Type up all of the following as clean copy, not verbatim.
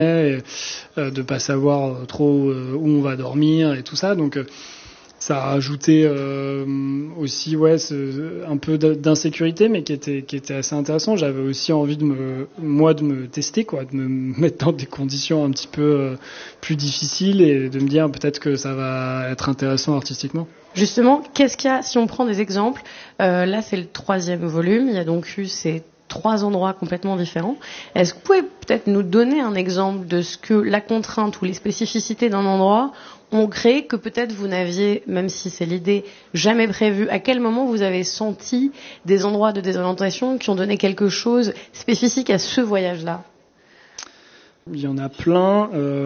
de pas savoir trop où on va dormir et tout ça. Donc ça a rajouté aussi un peu d'insécurité, mais qui était assez intéressant. J'avais aussi envie de me tester, quoi, de me mettre dans des conditions un petit peu plus difficiles et de me dire peut-être que ça va être intéressant artistiquement. Justement, qu'est-ce qu'il y a, si on prend des exemples, là c'est le 3e volume, il y a donc eu ces 3 endroits complètement différents. Est-ce que vous pouvez peut-être nous donner un exemple de ce que la contrainte ou les spécificités d'un endroit ont créé que peut-être vous n'aviez, même si c'est l'idée, jamais prévu? À quel moment vous avez senti des endroits de désorientation qui ont donné quelque chose spécifique à ce voyage-là? Il y en a plein.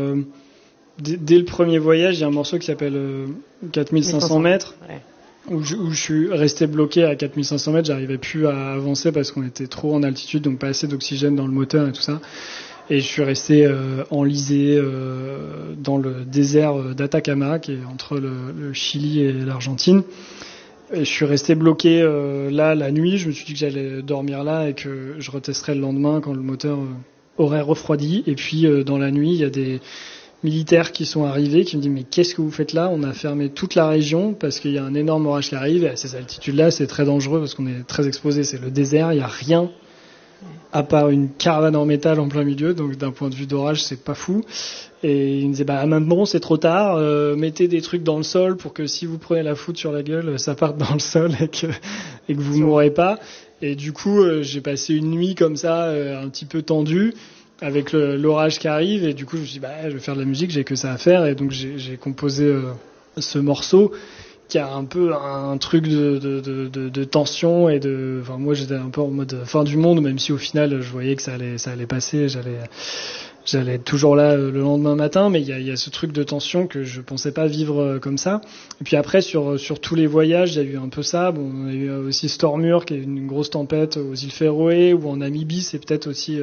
Dès le premier voyage, il y a un morceau qui s'appelle 4500 mètres. Ouais. Où je suis resté bloqué à 4500 mètres, j'arrivais plus à avancer parce qu'on était trop en altitude, donc pas assez d'oxygène dans le moteur et tout ça. Et je suis resté enlisé dans le désert d'Atacama, qui est entre le Chili et l'Argentine. Et je suis resté bloqué là la nuit. Je me suis dit que j'allais dormir là et que je retesterais le lendemain quand le moteur aurait refroidi. Et puis dans la nuit, il y a des militaires qui sont arrivés, qui me disent mais qu'est-ce que vous faites là? On a fermé toute la région parce qu'il y a un énorme orage qui arrive et à ces altitudes-là c'est très dangereux parce qu'on est très exposé, c'est le désert, il n'y a rien à part une caravane en métal en plein milieu, donc d'un point de vue d'orage c'est pas fou. Et ils me disaient maintenant c'est trop tard, mettez des trucs dans le sol pour que si vous prenez la foudre sur la gueule ça parte dans le sol et que vous mourrez pas. Et du coup j'ai passé une nuit comme ça un petit peu tendue avec l'orage qui arrive, et du coup je me suis dit je vais faire de la musique, j'ai que ça à faire, et donc j'ai composé ce morceau qui a un peu un truc de tension et moi j'étais un peu en mode fin du monde, même si au final je voyais que ça allait passer, j'allais être toujours là le lendemain matin, mais il y a ce truc de tension que je pensais pas vivre comme ça. Et puis après sur tous les voyages, il y a eu un peu ça. Bon, on a eu aussi Stormur qui est une grosse tempête aux îles Féroé, ou en Namibie, c'est peut-être aussi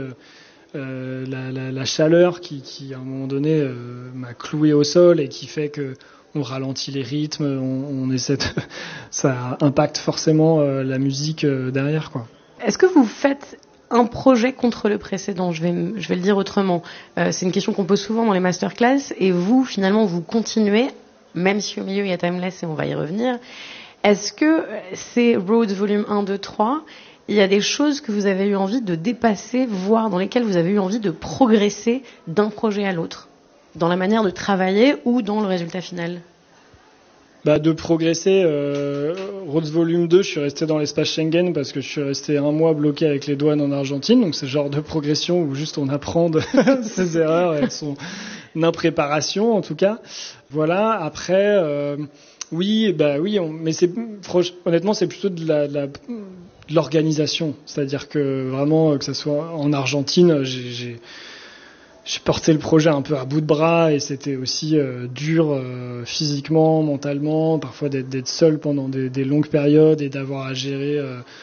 la chaleur qui à un moment donné m'a cloué au sol et qui fait que on ralentit les rythmes, on essaie ça impacte forcément la musique derrière, quoi. Est-ce que vous faites un projet contre le précédent? Je vais le dire autrement. C'est une question qu'on pose souvent dans les masterclass, et vous finalement vous continuez, même si au milieu il y a Timeless et on va y revenir. Est-ce que c'est Road volume 1, 2, 3, il y a des choses que vous avez eu envie de dépasser, voire dans lesquelles vous avez eu envie de progresser d'un projet à l'autre, dans la manière de travailler ou dans le résultat final? De progresser, Rhodes Volume 2, je suis resté dans l'espace Schengen parce que je suis resté 1 mois bloqué avec les douanes en Argentine, donc c'est le genre de progression où juste on apprend de ses erreurs et de son impréparation en tout cas. Voilà, après, oui, mais honnêtement c'est plutôt de l'organisation, c'est-à-dire que vraiment, que ça soit en Argentine, j'ai porté le projet un peu à bout de bras, et c'était aussi dur physiquement, mentalement, parfois d'être seul pendant des longues périodes et d'avoir à gérer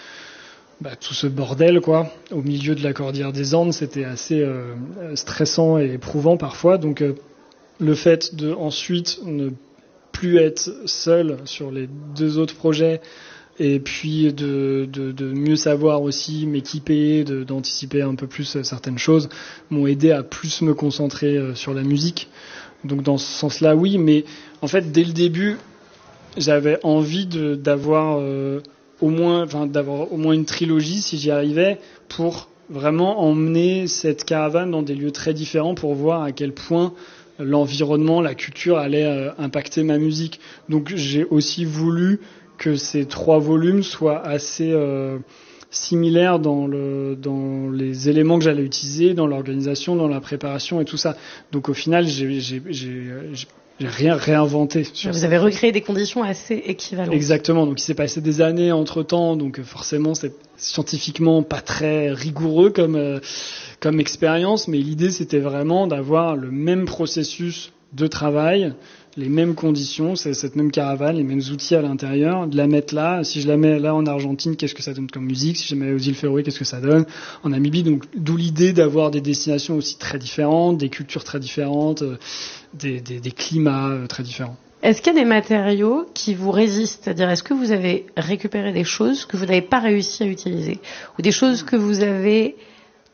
tout ce bordel, quoi. Au milieu de la cordillère des Andes, c'était assez stressant et éprouvant parfois. Donc le fait de ensuite ne plus être seul sur les 2 autres projets, et puis de mieux savoir aussi m'équiper, d'anticiper un peu plus certaines choses, m'ont aidé à plus me concentrer sur la musique. Donc dans ce sens-là, oui, mais en fait dès le début, j'avais envie d'avoir au moins une trilogie si j'y arrivais, pour vraiment emmener cette caravane dans des lieux très différents pour voir à quel point l'environnement, la culture allait impacter ma musique. Donc j'ai aussi voulu que ces 3 volumes soient assez similaires dans les éléments que j'allais utiliser, dans l'organisation, dans la préparation et tout ça. Donc au final, j'ai rien réinventé. Vous avez recréé des conditions assez équivalentes. Exactement. Donc il s'est passé des années entre-temps, donc forcément c'est scientifiquement pas très rigoureux comme expérience, mais l'idée c'était vraiment d'avoir le même processus de travail, les mêmes conditions, c'est cette même caravane, les mêmes outils à l'intérieur, de la mettre là. Si je la mets là en Argentine, qu'est-ce que ça donne comme musique? Si je la mets aux îles Féroé, qu'est-ce que ça donne en Namibie? Donc d'où l'idée d'avoir des destinations aussi très différentes, des cultures très différentes, des climats très différents. Est-ce qu'il y a des matériaux qui vous résistent? C'est-à-dire, est-ce que vous avez récupéré des choses que vous n'avez pas réussi à utiliser, ou des choses que vous avez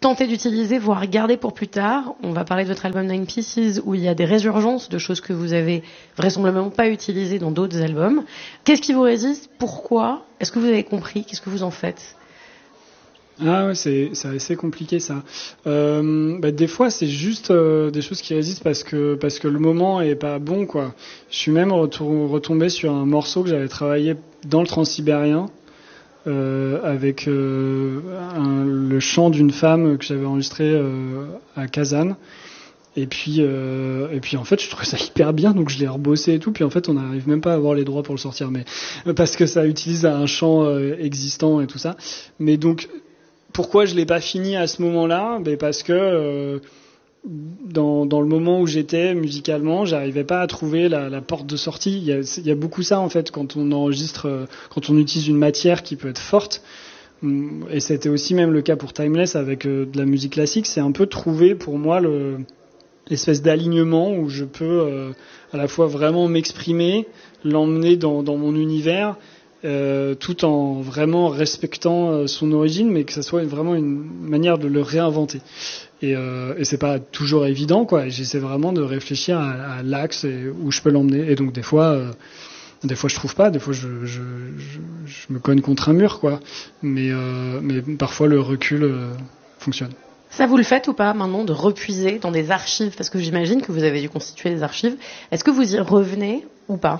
tentez d'utiliser, voire garder pour plus tard. On va parler de votre album Nine Pieces où il y a des résurgences de choses que vous avez vraisemblablement pas utilisées dans d'autres albums. Qu'est-ce qui vous résiste? Pourquoi? Est-ce que vous avez compris? Qu'est-ce que vous en faites? Ah ouais, c'est assez compliqué ça. Des fois c'est juste des choses qui résistent parce que le moment est pas bon quoi. Je suis même retombé sur un morceau que j'avais travaillé dans le Transsibérien avec le chant d'une femme que j'avais enregistré à Kazan. Et puis en fait je trouvais ça hyper bien, donc je l'ai rebossé et tout, puis en fait on n'arrive même pas à avoir les droits pour le sortir, mais parce que ça utilise un chant existant et tout ça. Mais donc pourquoi je l'ai pas fini à ce moment-là? Parce que dans le moment où j'étais musicalement, j'arrivais pas à trouver la porte de sortie. Il y a beaucoup ça en fait quand on enregistre, quand on utilise une matière qui peut être forte. Et c'était aussi même le cas pour Timeless avec de la musique classique. C'est un peu trouver pour moi l'espèce d'alignement où je peux à la fois vraiment m'exprimer, l'emmener dans mon univers. Tout en vraiment respectant son origine, mais que ça soit vraiment une manière de le réinventer. Et c'est pas toujours évident, quoi. J'essaie vraiment de réfléchir à l'axe où je peux l'emmener. Et donc des fois je trouve pas, des fois je me cogne contre un mur, quoi. Mais parfois le recul fonctionne. Ça, vous le faites ou pas maintenant, de repuiser dans des archives? Parce que j'imagine que vous avez dû constituer des archives. Est-ce que vous y revenez ou pas?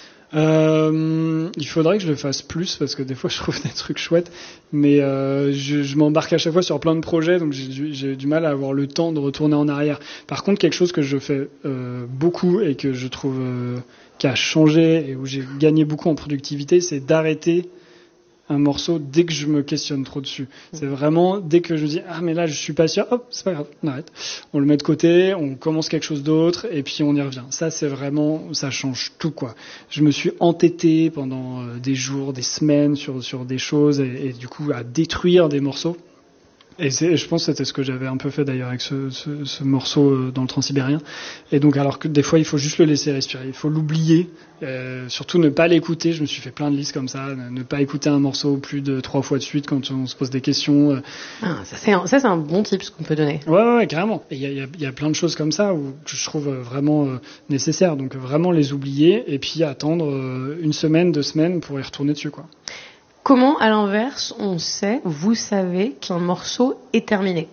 Il faudrait que je le fasse plus parce que des fois je trouve des trucs chouettes, mais je m'embarque à chaque fois sur plein de projets, donc j'ai du mal à avoir le temps de retourner en arrière. Par contre, quelque chose que je fais beaucoup et que je trouve qui a changé et où j'ai gagné beaucoup en productivité, c'est d'arrêter un morceau dès que je me questionne trop dessus. C'est vraiment dès que je me dis mais là je suis pas sûr, hop, c'est pas grave, on arrête. On le met de côté, on commence quelque chose d'autre et puis on y revient. Ça c'est vraiment, ça change tout quoi. Je me suis entêté pendant des jours, des semaines sur des choses et du coup à détruire des morceaux. Et je pense que c'était ce que j'avais un peu fait d'ailleurs avec ce morceau dans le Transsibérien. Et donc alors que des fois il faut juste le laisser respirer, il faut l'oublier, surtout ne pas l'écouter. Je me suis fait plein de listes comme ça, ne pas écouter un morceau plus de 3 fois de suite quand on se pose des questions. Ça c'est un bon tip qu'on peut donner. Ouais carrément. Et il y a plein de choses comme ça que je trouve vraiment nécessaires. Donc vraiment les oublier et puis attendre une semaine, 2 semaines pour y retourner dessus quoi. Comment, à l'inverse, vous savez qu'un morceau est terminé?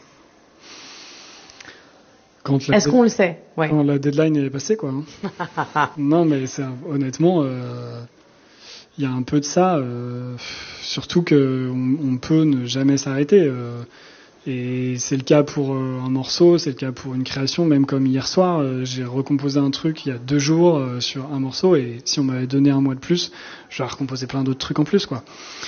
Est-ce qu'on le sait? Ouais. Quand la deadline est passée, quoi. Non, mais honnêtement, il y a un peu de ça. Surtout qu'on peut ne jamais s'arrêter. Et c'est le cas pour un morceau, c'est le cas pour une création. Même comme hier soir, j'ai recomposé un truc il y a 2 jours sur un morceau, et si on m'avait donné un mois de plus, j'aurais recomposé plein d'autres trucs en plus, quoi.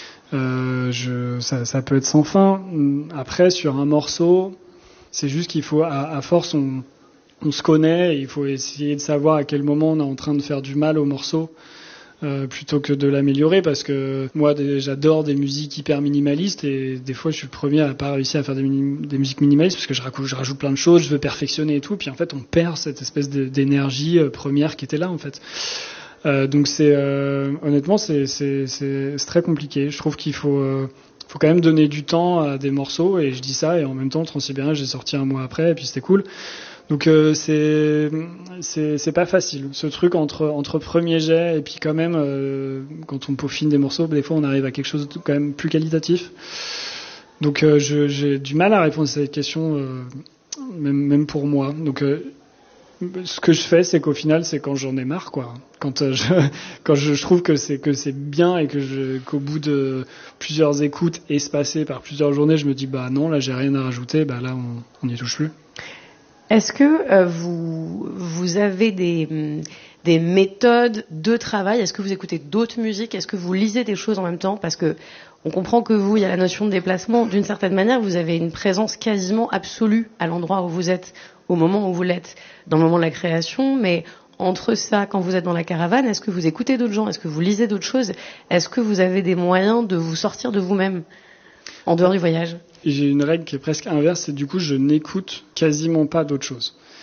Ça peut être sans fin. Après, sur un morceau, c'est juste qu'il faut, à force, on se connaît, et il faut essayer de savoir à quel moment on est en train de faire du mal au morceau. Plutôt que de l'améliorer, parce que moi j'adore des musiques hyper minimalistes et des fois je suis le premier à pas réussir à faire des musiques minimalistes parce que je rajoute plein de choses, je veux perfectionner et tout, puis en fait on perd cette espèce d'énergie première qui était là en fait. Donc honnêtement c'est très compliqué. Je trouve qu'il faut quand même donner du temps à des morceaux, et je dis ça, et en même temps Transsibérien j'ai sorti 1 mois après et puis c'était cool. Donc c'est pas facile ce truc entre premier jet et puis quand même quand on peaufine des morceaux, des fois on arrive à quelque chose de quand même plus qualitatif. Donc j'ai du mal à répondre à cette question même pour moi. Donc ce que je fais, c'est qu'au final, c'est quand j'en ai marre, quoi. Quand je trouve que c'est bien et qu'au bout de plusieurs écoutes espacées par plusieurs journées, je me dis non, là j'ai rien à rajouter, là on n'y touche plus. Est-ce que vous avez des méthodes de travail? Est-ce que vous écoutez d'autres musiques? Est-ce que vous lisez des choses en même temps? Parce que on comprend que vous, il y a la notion de déplacement. D'une certaine manière, vous avez une présence quasiment absolue à l'endroit où vous êtes, au moment où vous l'êtes, dans le moment de la création. Mais entre ça, quand vous êtes dans la caravane, est-ce que vous écoutez d'autres gens? Est-ce que vous lisez d'autres choses? Est-ce que vous avez des moyens de vous sortir de vous-même en dehors du voyage? J'ai une règle qui est presque inverse, c'est du coup je n'écoute quasiment pas d'autres choses.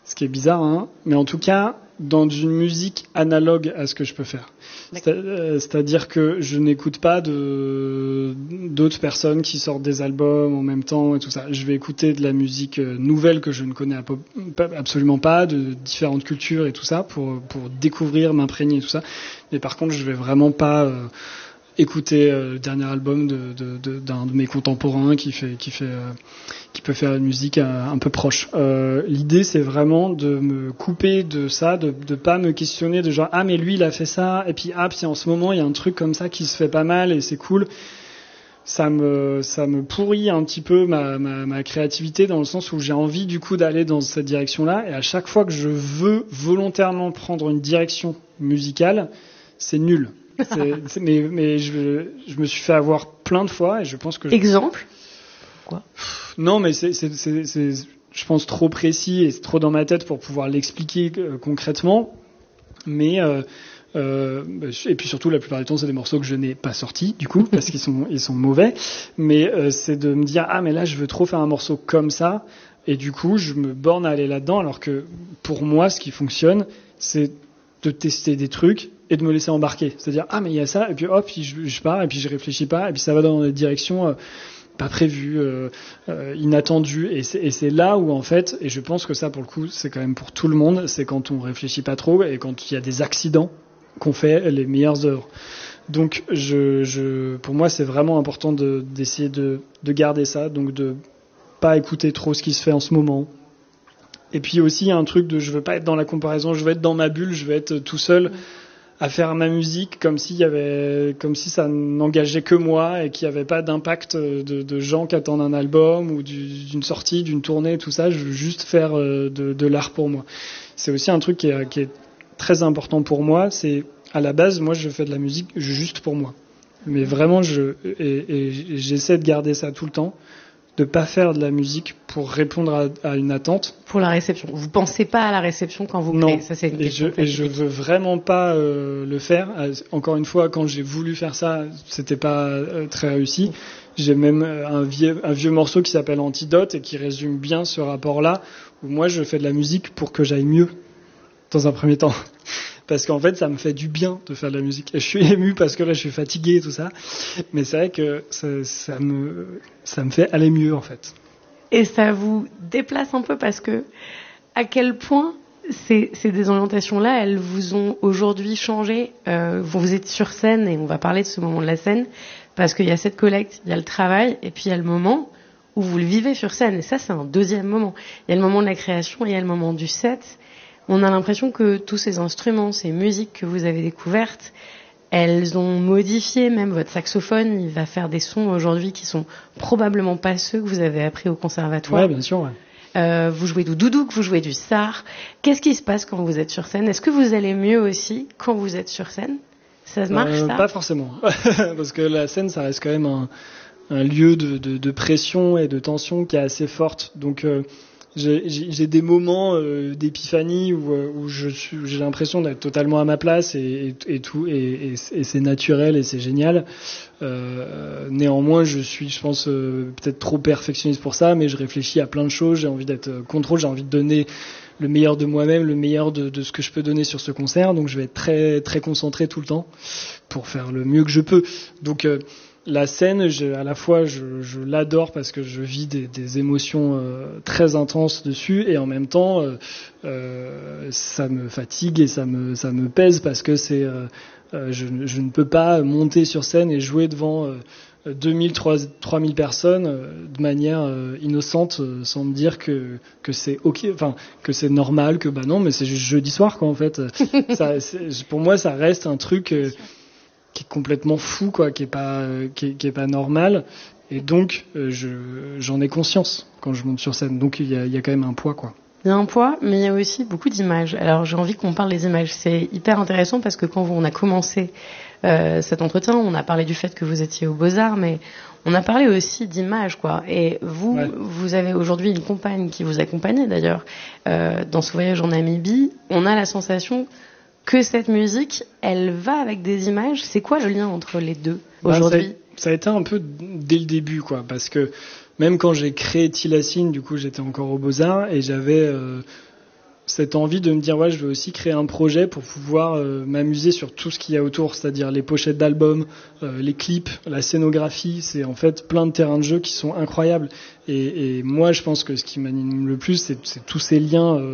Ce qui est bizarre, hein. Mais en tout cas, dans une musique analogue à ce que je peux faire. C'est-à-dire que je n'écoute pas d'autres personnes qui sortent des albums en même temps et tout ça. Je vais écouter de la musique nouvelle que je ne connais absolument pas, de différentes cultures et tout ça, pour découvrir, m'imprégner et tout ça. Mais par contre, je vais vraiment pas écouter le dernier album d'un de mes contemporains qui peut faire une musique un peu proche. L'idée, c'est vraiment de me couper de ça, de pas me questionner de genre mais lui il a fait ça et puis puis en ce moment il y a un truc comme ça qui se fait pas mal et c'est cool. Ça me pourrit un petit peu ma créativité dans le sens où j'ai envie du coup d'aller dans cette direction-là et à chaque fois que je veux volontairement prendre une direction musicale, c'est nul. Mais je me suis fait avoir plein de fois et je pense que... Exemple ? Quoi ? Non, mais c'est je pense trop précis et c'est trop dans ma tête pour pouvoir l'expliquer concrètement. Mais et puis surtout la plupart du temps c'est des morceaux que je n'ai pas sortis du coup parce qu'ils sont mauvais. Mais c'est de me dire mais là je veux trop faire un morceau comme ça et du coup je me borne à aller là-dedans alors que pour moi ce qui fonctionne c'est de tester des trucs et de me laisser embarquer. C'est-à-dire, mais il y a ça, et puis hop, je pars, et puis je réfléchis pas, et puis ça va dans des directions pas prévues, inattendues. Et c'est là où, en fait, et je pense que ça, pour le coup, c'est quand même pour tout le monde, c'est quand on réfléchit pas trop, et quand il y a des accidents qu'on fait les meilleures œuvres. Donc, pour moi, c'est vraiment important d'essayer de garder ça, donc de pas écouter trop ce qui se fait en ce moment. Et puis aussi, il y a un truc je veux pas être dans la comparaison, je veux être dans ma bulle, je veux être tout seul à faire ma musique comme si ça n'engageait que moi et qu'il n'y avait pas d'impact de gens qui attendent un album ou d'une sortie, d'une tournée, tout ça. Je veux juste faire de l'art pour moi. C'est aussi un truc qui est très important pour moi. C'est à la base, moi, je fais de la musique juste pour moi. Mais vraiment, et j'essaie de garder ça tout le temps. De pas faire de la musique pour répondre à une attente. Pour la réception. Vous pensez pas à la réception quand vous créez. Ça, c'est une question et je veux vraiment pas le faire. Encore une fois, quand j'ai voulu faire ça, c'était pas très réussi. J'ai même un vieux morceau qui s'appelle Antidote et qui résume bien ce rapport-là, où moi je fais de la musique pour que j'aille mieux, dans un premier temps. Parce qu'en fait, ça me fait du bien de faire de la musique. Et je suis ému parce que là, je suis fatigué et tout ça. Mais c'est vrai que ça me fait aller mieux, en fait. Et ça vous déplace un peu parce que, à quel point ces orientations-là, elles vous ont aujourd'hui changé. Vous êtes sur scène et on va parler de ce moment de la scène parce qu'il y a cette collecte, il y a le travail et puis il y a le moment où vous le vivez sur scène. Et ça, c'est un deuxième moment. Il y a le moment de la création et il y a le moment du set. On a l'impression que tous ces instruments, ces musiques que vous avez découvertes, elles ont modifié même votre saxophone. Il va faire des sons aujourd'hui qui sont probablement pas ceux que vous avez appris au conservatoire. Ouais, bien sûr, ouais. Vous jouez du doudouk, vous jouez du sar. Qu'est-ce qui se passe quand vous êtes sur scène ? Est-ce que vous allez mieux aussi quand vous êtes sur scène ? Ça marche, ça ? Pas forcément. Parce que la scène, ça reste quand même un lieu de pression et de tension qui est assez forte. Donc, j'ai des moments d'épiphanie où j'ai l'impression d'être totalement à ma place et tout et c'est naturel et c'est génial. Néanmoins, je pense peut-être trop perfectionniste pour ça, mais je réfléchis à plein de choses. J'ai envie d'être contrôle, j'ai envie de donner le meilleur de moi-même, le meilleur de ce que je peux donner sur ce concert. Donc, je vais être très très concentré tout le temps pour faire le mieux que je peux. Donc la scène, à la fois, je l'adore parce que je vis des émotions très intenses dessus, et en même temps, ça me fatigue et ça me pèse parce que je ne peux pas monter sur scène et jouer devant 2000, 3000 personnes de manière innocente, sans me dire que c'est ok, enfin que c'est normal, que non, mais c'est juste jeudi soir quoi en fait. Pour moi, ça reste un truc qui est complètement fou quoi, qui est pas normal, et donc j'en ai conscience quand je monte sur scène. Donc il y a quand même un poids quoi. Il y a un poids, mais il y a aussi beaucoup d'images. Alors j'ai envie qu'on parle des images. C'est hyper intéressant parce que quand on a commencé cet entretien, on a parlé du fait que vous étiez aux Beaux-Arts, mais on a parlé aussi d'images, quoi. Et vous, vous avez aujourd'hui une compagne qui vous accompagne d'ailleurs dans ce voyage en Namibie. On a la sensation que cette musique, elle va avec des images. C'est quoi le lien entre les deux aujourd'hui ? Ça a été un peu dès le début, quoi, parce que même quand j'ai créé Tilacine, du coup, j'étais encore aux Beaux-Arts et j'avais cette envie de me dire je veux aussi créer un projet pour pouvoir m'amuser sur tout ce qu'il y a autour, c'est-à-dire les pochettes d'albums, les clips, la scénographie. C'est en fait plein de terrains de jeu qui sont incroyables. Et moi, je pense que ce qui m'anime le plus, c'est tous ces liens